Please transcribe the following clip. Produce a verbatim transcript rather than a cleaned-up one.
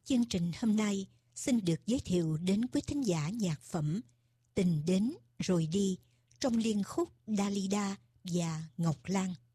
chương trình hôm nay xin được giới thiệu đến quý thính giả nhạc phẩm Tình đến rồi đi trong liên khúc Dalida và Ngọc Lan.